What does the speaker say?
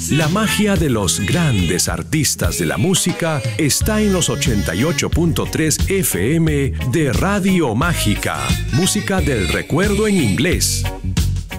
La magia de los grandes artistas de la música está en los 88.3 FM de Radio Mágica. Música del recuerdo en inglés.